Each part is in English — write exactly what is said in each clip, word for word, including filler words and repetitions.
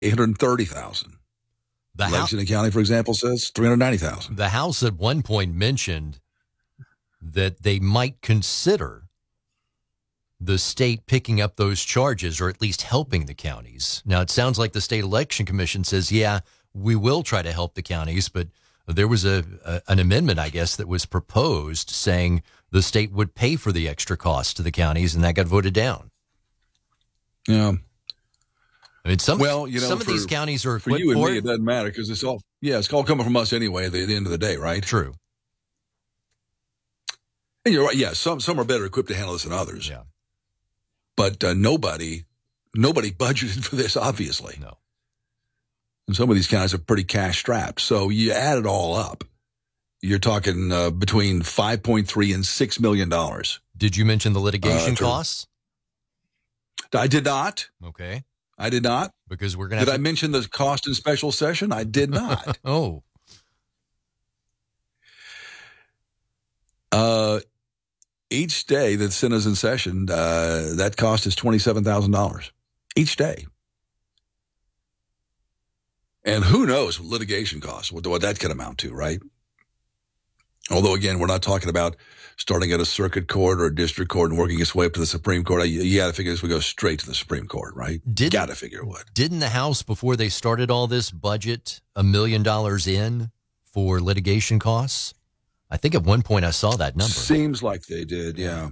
eight hundred thirty thousand. The Lexington House, County, for example, says three hundred ninety thousand. The House at one point mentioned that they might consider the state picking up those charges or at least helping the counties. Now, it sounds like the State Election Commission says, yeah, we will try to help the counties, but there was a, a an amendment, I guess, that was proposed saying the state would pay for the extra costs to the counties, and that got voted down. Yeah. I mean, some, well, you know, some for, of these counties are for equipped you and for me, it. it doesn't matter because it's all, yeah, it's all coming from us anyway at the, at the end of the day, right? True. And you're right. Yeah, some some are better equipped to handle this than others. Yeah. But uh, nobody, nobody budgeted for this, obviously. No. And some of these counties are pretty cash strapped. So you add it all up, you're talking uh, between five point three and six million dollars. Did you mention the litigation uh, to, costs? I did not. Okay. I did not. Because we're gonna. Did have I to... mention the cost in special session? I did not. oh. Uh, each day that Senate's in session, uh, that cost is twenty-seven thousand dollars each day. And who knows what litigation costs, what, what that can amount to, right? Although, again, we're not talking about starting at a circuit court or a district court and working its way up to the Supreme Court. You, you got to figure this would go straight to the Supreme Court, right? Did, got to figure it would. Didn't the House, before they started all this, budget a million dollars in for litigation costs? I think at one point I saw that number. Seems like they did, yeah.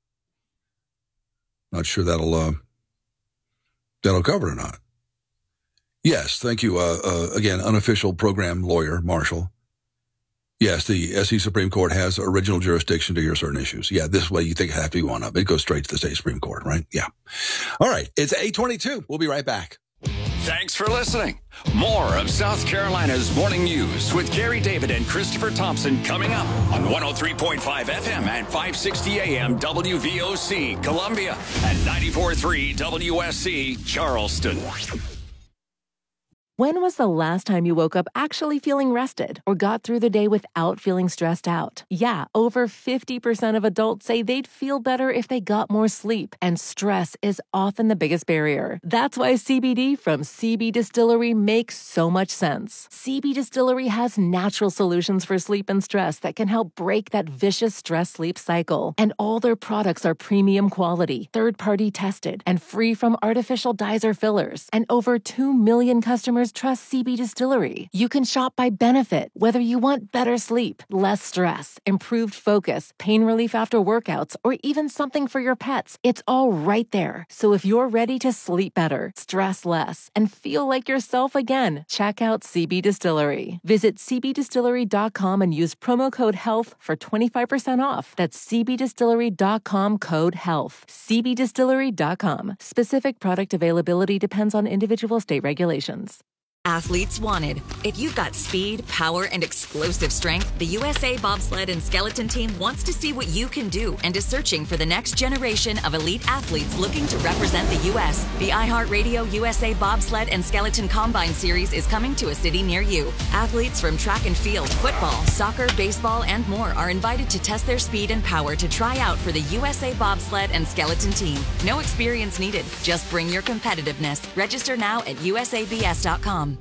Not sure that'll uh, that'll cover it or not. Yes, thank you. Uh, uh, again, unofficial program lawyer, Marshall. Yes, the S C Supreme Court has original jurisdiction to hear certain issues. Yeah, this way you think it has to be one up. It goes straight to the state Supreme Court, right? Yeah. All right, it's eight twenty-two. We'll be right back. Thanks for listening. More of South Carolina's Morning News with Gary David and Christopher Thompson coming up on one oh three point five F M and five sixty A M W V O C Columbia and ninety-four point three W S C Charleston. When was the last time you woke up actually feeling rested or got through the day without feeling stressed out? Yeah, over fifty percent of adults say they'd feel better if they got more sleep, and stress is often the biggest barrier. That's why C B D from C B Distillery makes so much sense. C B Distillery has natural solutions for sleep and stress that can help break that vicious stress-sleep cycle. And all their products are premium quality, third-party tested, and free from artificial dyes or fillers. And over two million customers trust C B Distillery. You can shop by benefit, whether you want better sleep, less stress, improved focus, pain relief after workouts, or even something for your pets. It's all right there. So if you're ready to sleep better, stress less, and feel like yourself again, check out C B Distillery. Visit c b distillery dot com and use promo code HEALTH for twenty-five percent off. That's c b distillery dot com code HEALTH. c b distillery dot com. Specific product availability depends on individual state regulations. Athletes wanted. If you've got speed, power, and explosive strength, the U S A Bobsled and Skeleton Team wants to see what you can do and is searching for the next generation of elite athletes looking to represent the U S The iHeartRadio U S A Bobsled and Skeleton Combine Series is coming to a city near you. Athletes from track and field, football, soccer, baseball, and more are invited to test their speed and power to try out for the U S A Bobsled and Skeleton Team. No experience needed. Just bring your competitiveness. Register now at u s a b s dot com.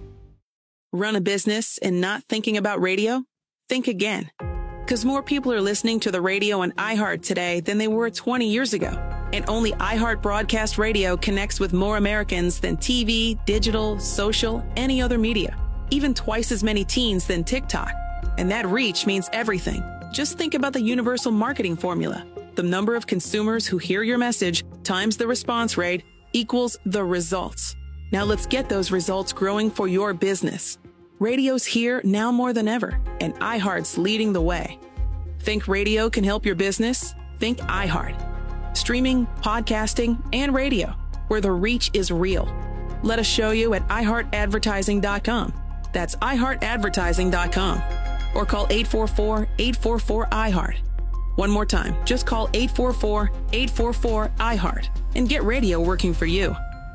Run a business and not thinking about radio? Think again. Because more people are listening to the radio on iHeart today than they were twenty years ago. And only iHeart Broadcast Radio connects with more Americans than T V, digital, social, any other media. Even twice as many teens than TikTok. And that reach means everything. Just think about the universal marketing formula. The number of consumers who hear your message times the response rate equals the results. Now let's get those results growing for your business. Radio's here now more than ever, and iHeart's leading the way. Think radio can help your business? Think iHeart. Streaming, podcasting, and radio, where the reach is real. Let us show you at i heart advertising dot com. That's i heart advertising dot com. Or call eight four four, eight four four, I heart. One more time, just call eight four four, eight four four, I heart and get radio working for you.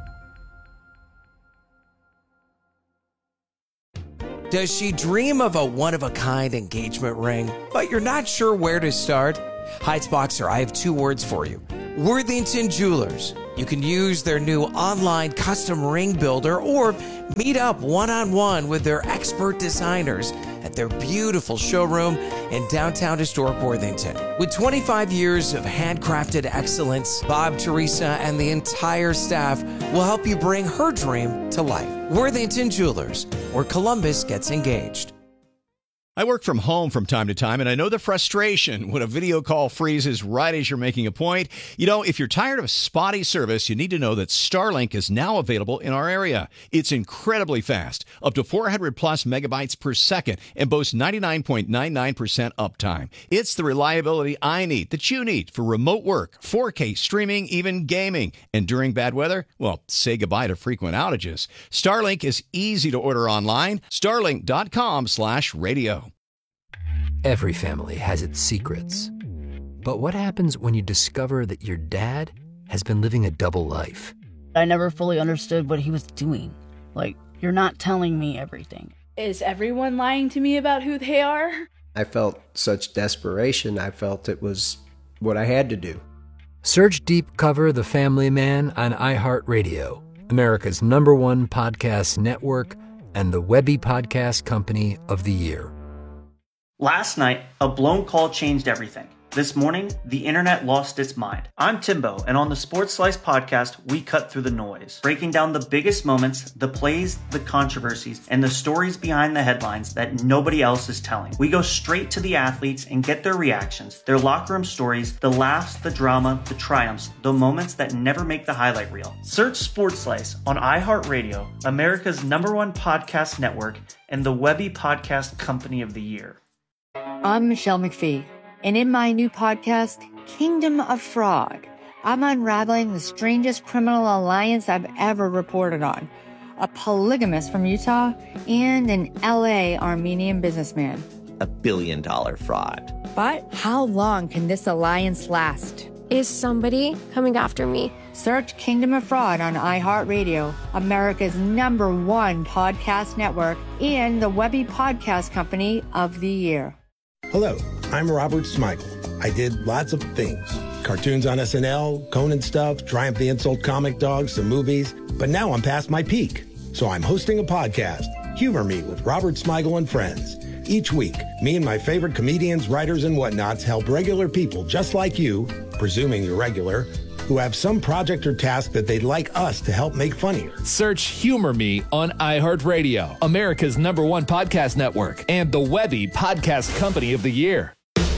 Does she dream of a one-of-a-kind engagement ring, but you're not sure where to start? Heights Boxer, I have two words for you. Worthington Jewelers. You can use their new online custom ring builder or meet up one-on-one with their expert designers at their beautiful showroom in downtown historic Worthington. With twenty-five years of handcrafted excellence, Bob, Teresa, and the entire staff will help you bring her dream to life. Worthington Jewelers, where Columbus gets engaged. I work from home from time to time, and I know the frustration when a video call freezes right as you're making a point. You know, if you're tired of spotty service, you need to know that Starlink is now available in our area. It's incredibly fast, up to four hundred plus megabytes per second, and boasts ninety-nine point nine nine percent uptime. It's the reliability I need, that you need, for remote work, four K streaming, even gaming. And during bad weather, well, say goodbye to frequent outages. Starlink is easy to order online. Starlink.com slash radio. Every family has its secrets. But what happens when you discover that your dad has been living a double life? I never fully understood what he was doing. Like, you're not telling me everything. Is everyone lying to me about who they are? I felt such desperation. I felt it was what I had to do. Search Deep Cover The Family Man on iHeartRadio, America's number one podcast network and the Webby Podcast Company of the Year. Last night, a blown call changed everything. This morning, the internet lost its mind. I'm Timbo, and on the Sports Slice podcast, we cut through the noise, breaking down the biggest moments, the plays, the controversies, and the stories behind the headlines that nobody else is telling. We go straight to the athletes and get their reactions, their locker room stories, the laughs, the drama, the triumphs, the moments that never make the highlight reel. Search Sports Slice on iHeartRadio, America's number one podcast network, and the Webby Podcast Company of the Year. I'm Michelle McPhee, and in my new podcast, Kingdom of Fraud, I'm unraveling the strangest criminal alliance I've ever reported on. A polygamist from Utah and an L A Armenian businessman. A billion dollar fraud. But how long can this alliance last? Is somebody coming after me? Search Kingdom of Fraud on iHeartRadio, America's number one podcast network, and the Webby Podcast Company of the Year. Hello, I'm Robert Smigel. I did lots of things. Cartoons on S N L, Conan stuff, Triumph the Insult comic dogs, some movies. But now I'm past my peak. So I'm hosting a podcast, Humor Me with Robert Smigel and Friends. Each week, me and my favorite comedians, writers, and whatnots help regular people just like you, presuming you're regular, who have some project or task that they'd like us to help make funnier. Search Humor Me on iHeartRadio, America's number one podcast network, and the Webby Podcast Company of the Year.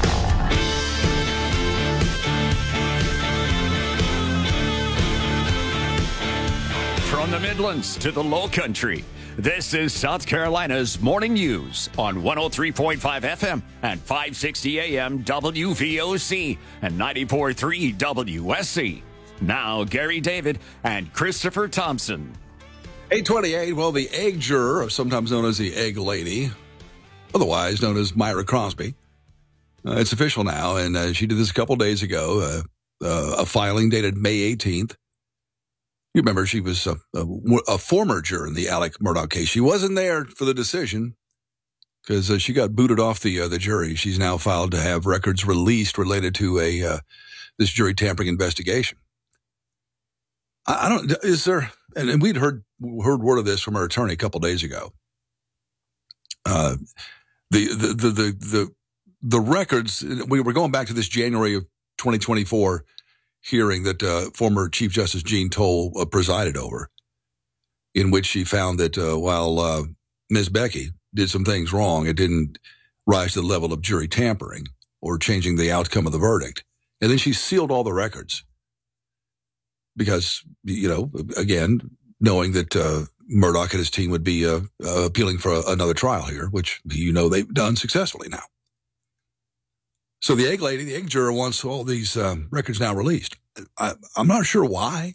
From the Midlands to the Low Country, this is South Carolina's Morning News on one oh three point five F M and five sixty A M W V O C and ninety-four point three W S C. Now, Gary David and Christopher Thompson. eight twenty-eight, well, the egg juror, sometimes known as the egg lady, otherwise known as Myra Crosby, uh, it's official now, and uh, she did this a couple days ago, uh, uh, a filing dated May eighteenth. You remember she was a, a, a former juror in the Alec Murdaugh case. She wasn't there for the decision because uh, she got booted off the uh, the jury. She's now filed to have records released related to a uh, this jury tampering investigation. I, I don't. Is there? And, and we'd heard heard word of this from her attorney a couple days ago. Uh, the, the the the the the records. We were going back to this January of twenty twenty-four. Hearing that uh, former Chief Justice Jean Toll uh, presided over, in which she found that uh, while uh, Miz Becky did some things wrong, it didn't rise to the level of jury tampering or changing the outcome of the verdict. And then she sealed all the records because, you know, again, knowing that uh, Murdaugh and his team would be uh, uh, appealing for a, another trial here, which, you know, they've done successfully now. So the egg lady, the egg juror, wants all these um, records now released. I, I'm not sure why.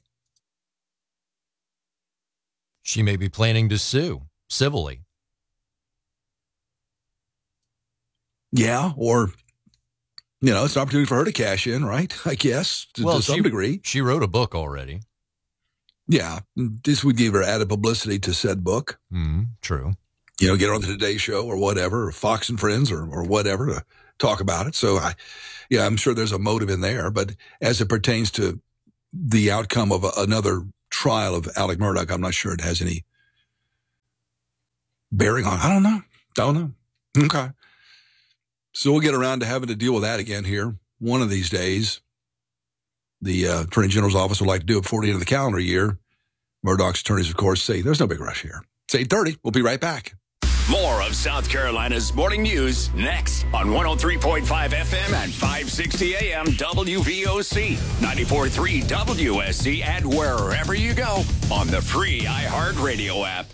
She may be planning to sue civilly. Yeah, or, you know, it's an opportunity for her to cash in, right? I guess, to, well, to some she, degree. She wrote a book already. Yeah, this would give her added publicity to said book. Mm, true. You know, get her on the Today Show or whatever, or Fox and Friends or, or whatever to talk about it. So, I, yeah, I'm sure there's a motive in there. But as it pertains to the outcome of a, another trial of Alec Murdaugh. I'm not sure it has any bearing on. I don't know. Don't know. Okay. So we'll get around to having to deal with that again here one of these days. The uh, Attorney General's office would like to do it before the end of the calendar year. Murdaugh's attorneys, of course, say there's no big rush here. It's eight thirty. We'll be right back. More of South Carolina's morning news next on one oh three point five F M and five sixty A M W V O C, ninety-four point three W S C, and wherever you go on the free iHeartRadio app.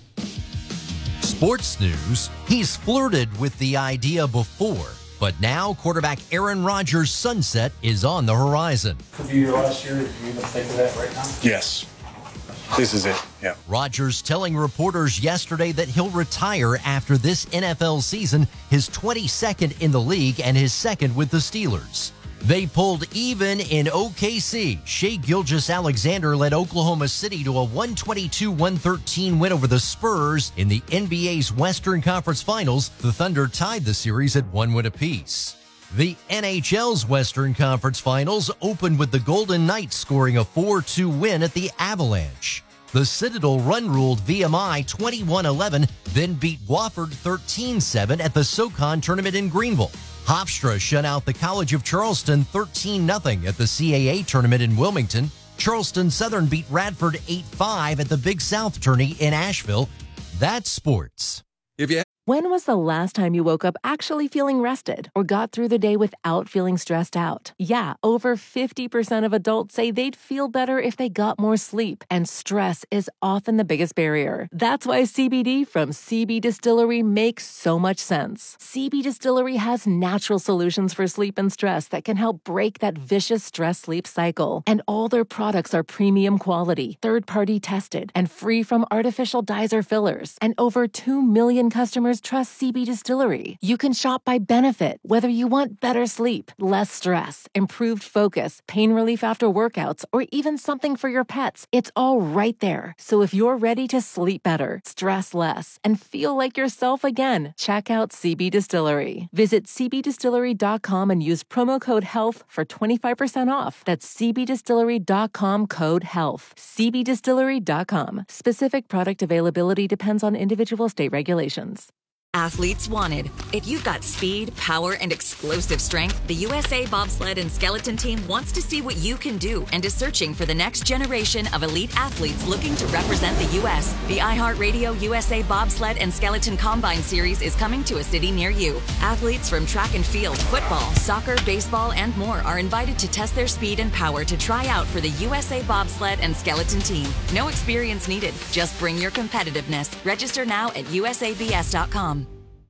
Sports news. He's flirted with the idea before, but now quarterback Aaron Rodgers' sunset is on the horizon. Review your last year. Do you even think of that right now? Yes. This is it, yeah. Rodgers telling reporters yesterday that he'll retire after this N F L season, his twenty-second in the league and his second with the Steelers. They pulled even in O K C. Shai Gilgeous-Alexander led Oklahoma City to a one twenty-two one thirteen win over the Spurs in the N B A's Western Conference Finals. The Thunder tied the series at one win apiece. The N H L's Western Conference Finals opened with the Golden Knights scoring a four two win at the Avalanche. The Citadel run-ruled V M I twenty-one eleven, then beat Wofford thirteen seven at the SoCon tournament in Greenville. Hofstra shut out the College of Charleston thirteen nothing at the C A A tournament in Wilmington. Charleston Southern beat Radford eight five at the Big South tourney in Asheville. That's sports. If you When was the last time you woke up actually feeling rested or got through the day without feeling stressed out? Yeah, over fifty percent of adults say they'd feel better if they got more sleep, and stress is often the biggest barrier. That's why C B D from C B Distillery makes so much sense. C B Distillery has natural solutions for sleep and stress that can help break that vicious stress-sleep cycle. And all their products are premium quality, third-party tested, and free from artificial dyes or fillers. And over two million customers trust C B Distillery. You can shop by benefit, whether you want better sleep, less stress, improved focus, pain relief after workouts, or even something for your pets. It's all right there. So if you're ready to sleep better, stress less, and feel like yourself again, check out C B Distillery. Visit c b distillery dot com and use promo code HEALTH for twenty-five percent off. That's c b distillery dot com code HEALTH. c b distillery dot com. Specific product availability depends on individual state regulations. Athletes wanted. If you've got speed, power, and explosive strength, the U S A Bobsled and Skeleton Team wants to see what you can do and is searching for the next generation of elite athletes looking to represent the U S The iHeartRadio U S A Bobsled and Skeleton Combine Series is coming to a city near you. Athletes from track and field, football, soccer, baseball, and more are invited to test their speed and power to try out for the U S A Bobsled and Skeleton Team. No experience needed. Just bring your competitiveness. Register now at u s a b s dot com.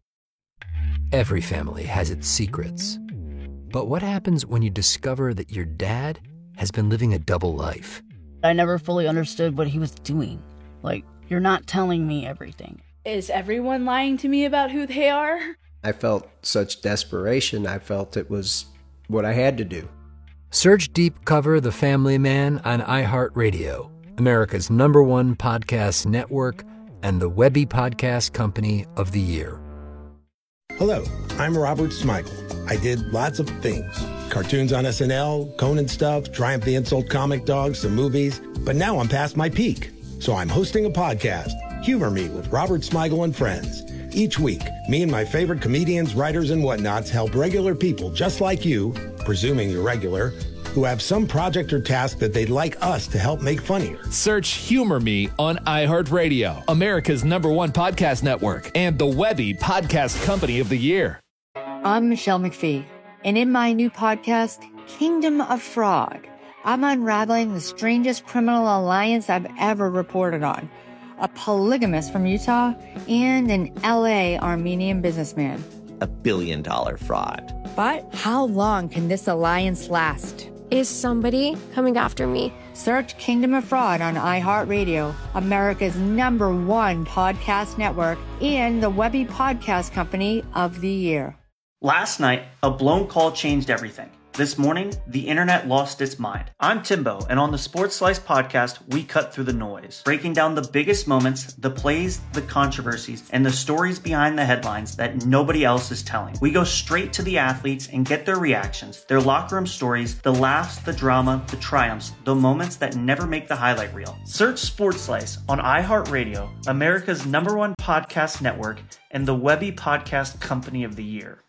Every family has its secrets. But what happens when you discover that your dad has been living a double life? I never fully understood what he was doing. Like, you're not telling me everything. Is everyone lying to me about who they are? I felt such desperation. I felt it was what I had to do. Search Deep Cover The Family Man on iHeartRadio, America's number one podcast network and the Webby Podcast Company of the Year. Hello, I'm Robert Smigel. I did lots of things. Cartoons on S N L, Conan stuff, Triumph the Insult Comic Dogs, some movies. But now I'm past my peak. So I'm hosting a podcast, Humor Me with Robert Smigel and Friends. Each week, me and my favorite comedians, writers, and whatnots help regular people just like you, presuming you're regular, who have some project or task that they'd like us to help make funnier. Search Humor Me on iHeartRadio, America's number one podcast network, and the Webby Podcast Company of the Year. I'm Michelle McPhee, and in my new podcast, Kingdom of Frog, I'm unraveling the strangest criminal alliance I've ever reported on. A polygamist from Utah and an L A Armenian businessman. A billion dollar fraud. But how long can this alliance last? Is somebody coming after me? Search Kingdom of Fraud on iHeartRadio, America's number one podcast network, and the Webby Podcast Company of the Year. Last night, a blown call changed everything. This morning, the internet lost its mind. I'm Timbo, and on the Sports Slice podcast, we cut through the noise, breaking down the biggest moments, the plays, the controversies, and the stories behind the headlines that nobody else is telling. We go straight to the athletes and get their reactions, their locker room stories, the laughs, the drama, the triumphs, the moments that never make the highlight reel. Search Sports Slice on iHeartRadio, America's number one podcast network, and the Webby Podcast Company of the Year.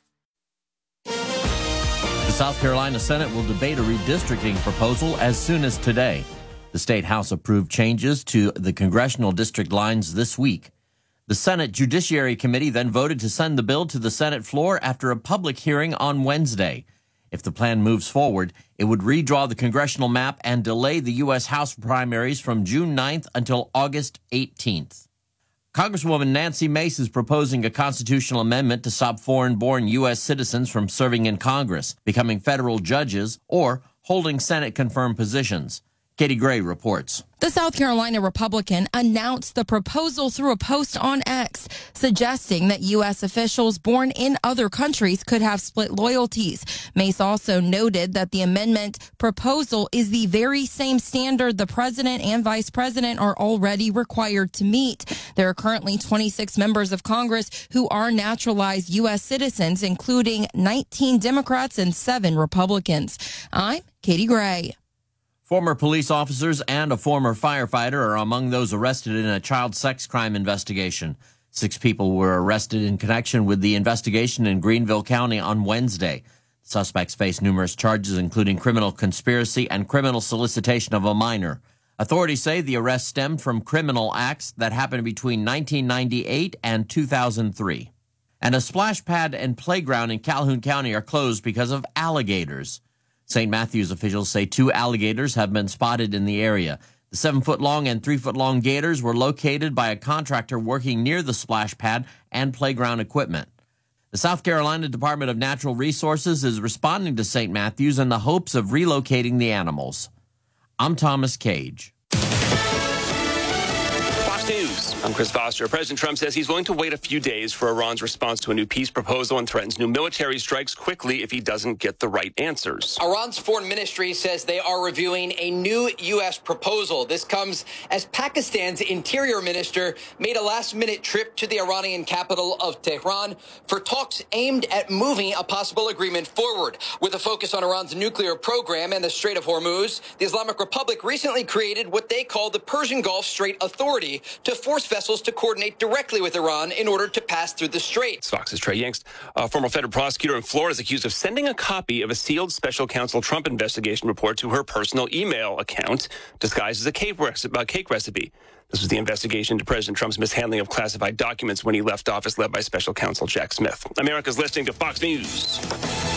The South Carolina Senate will debate a redistricting proposal as soon as today. The State House approved changes to the congressional district lines this week. The Senate Judiciary Committee then voted to send the bill to the Senate floor after a public hearing on Wednesday. If the plan moves forward, it would redraw the congressional map and delay the U S House primaries from June ninth until August eighteenth. Congresswoman Nancy Mace is proposing a constitutional amendment to stop foreign-born U S citizens from serving in Congress, becoming federal judges, or holding Senate-confirmed positions. Katie Gray reports. The South Carolina Republican announced the proposal through a post on X, suggesting that U S officials born in other countries could have split loyalties. Mace also noted that the amendment proposal is the very same standard the president and vice president are already required to meet. There are currently twenty-six members of Congress who are naturalized U S citizens, including nineteen Democrats and seven Republicans. I'm Katie Gray. Former police officers and a former firefighter are among those arrested in a child sex crime investigation. Six people were arrested in connection with the investigation in Greenville County on Wednesday. Suspects face numerous charges, including criminal conspiracy and criminal solicitation of a minor. Authorities say the arrest stemmed from criminal acts that happened between nineteen ninety-eight and two thousand three. And a splash pad and playground in Calhoun County are closed because of alligators. Saint Matthews officials say two alligators have been spotted in the area. The seven-foot-long and three-foot-long gators were located by a contractor working near the splash pad and playground equipment. The South Carolina Department of Natural Resources is responding to Saint Matthews in the hopes of relocating the animals. I'm Thomas Cage. News. I'm Chris Foster. President Trump says he's willing to wait a few days for Iran's response to a new peace proposal and threatens new military strikes quickly if he doesn't get the right answers. Iran's foreign ministry says they are reviewing a new U S proposal. This comes as Pakistan's interior minister made a last-minute trip to the Iranian capital of Tehran for talks aimed at moving a possible agreement forward. With a focus on Iran's nuclear program and the Strait of Hormuz, the Islamic Republic recently created what they call the Persian Gulf Strait Authority to force vessels to coordinate directly with Iran in order to pass through the strait. Fox's Trey Yingst, a former federal prosecutor in Florida, is accused of sending a copy of a sealed special counsel Trump investigation report to her personal email account, disguised as a cake, recipe, cake recipe. This was the investigation into President Trump's mishandling of classified documents when he left office, led by special counsel Jack Smith. America's listening to Fox News.